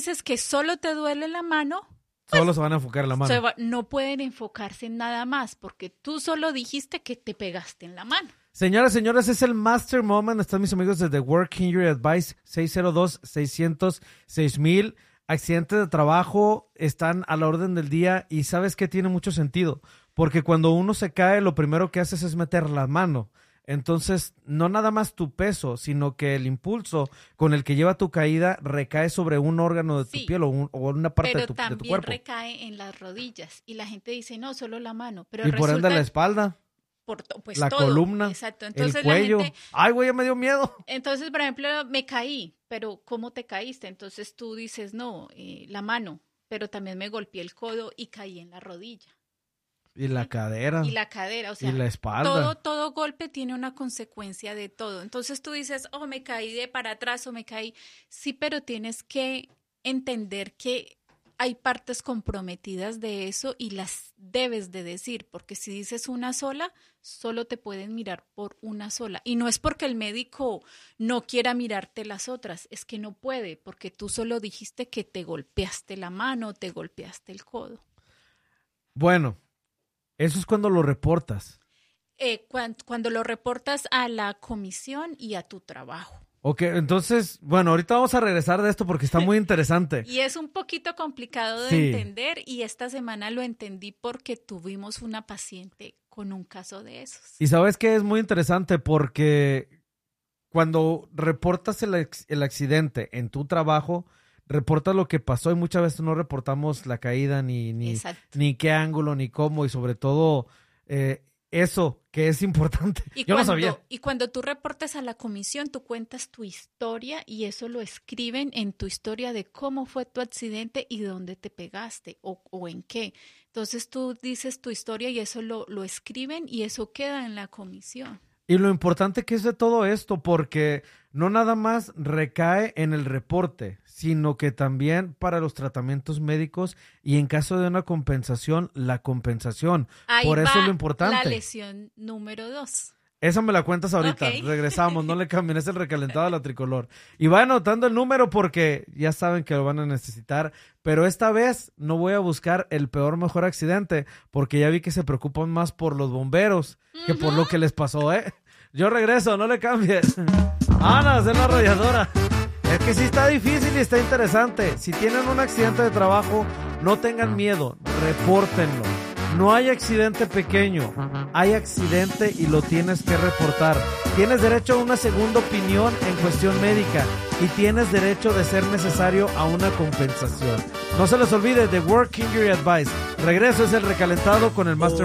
dices que solo te duele la mano, solo se van a enfocar en la mano. No pueden enfocarse en nada más porque tú solo dijiste que te pegaste en la mano. Señoras, señores, es el Master Moment. Están mis amigos de The Work Injury Advice, 602-600-6000. Accidentes de trabajo están a la orden del día y ¿sabes qué? Tiene mucho sentido. Porque cuando uno se cae, lo primero que haces es meter la mano. Entonces, no nada más tu peso, sino que el impulso con el que lleva tu caída recae sobre un órgano de tu piel o una parte de tu cuerpo. Pero también recae en las rodillas. Y la gente dice, no, solo la mano. Pero y por ende la espalda. Pues la todo. columna, exacto. Entonces, el cuello. La gente, ay, güey, ya me dio miedo. Entonces, por ejemplo, me caí, pero ¿cómo te caíste? Entonces tú dices, no, la mano, pero también me golpeé el codo y caí en la rodilla. Y la cadera. Y la cadera, o sea, y la espalda. Todo golpe tiene una consecuencia de todo. Entonces tú dices, oh, me caí de para atrás o me caí. Sí, pero tienes que entender que hay partes comprometidas de eso y las debes de decir, porque si dices una sola, solo te pueden mirar por una sola. Y no es porque el médico no quiera mirarte las otras, es que no puede, porque tú solo dijiste que te golpeaste la mano, te golpeaste el codo. Bueno, eso es cuando lo reportas. Cuando lo reportas a la comisión y a tu trabajo. Ok, entonces, bueno, ahorita vamos a regresar de esto porque está muy interesante. Y es un poquito complicado de entender y esta semana lo entendí porque tuvimos una paciente con un caso de esos. Y sabes que es muy interesante porque cuando reportas el accidente en tu trabajo, reportas lo que pasó y muchas veces no reportamos la caída ni qué ángulo ni cómo y sobre todo eso que es importante. Yo no sabía. Y cuando tú reportas a la comisión, tú cuentas tu historia y eso lo escriben en tu historia de cómo fue tu accidente y dónde te pegaste o en qué. Entonces tú dices tu historia y eso lo escriben y eso queda en la comisión. Y lo importante que es de todo esto, porque no nada más recae en el reporte, sino que también para los tratamientos médicos y en caso de una compensación, la compensación. Ahí por eso va es lo importante. La lesión número 2. Esa me la cuentas ahorita. Okay. Regresamos, no le cambien, es el recalentado de la tricolor. Y va anotando el número porque ya saben que lo van a necesitar, pero esta vez no voy a buscar el mejor accidente, porque ya vi que se preocupan más por los bomberos que por lo que les pasó, ¿eh? Yo regreso, no le cambies. Ana, es la arrolladora. Es que sí está difícil y está interesante. Si tienen un accidente de trabajo, no tengan miedo, repórtenlo. No hay accidente pequeño, hay accidente y lo tienes que reportar. Tienes derecho a una segunda opinión en cuestión médica y tienes derecho de ser necesario a una compensación. No se les olvide The Work Injury Advice. Regreso, es el recalentado con el Master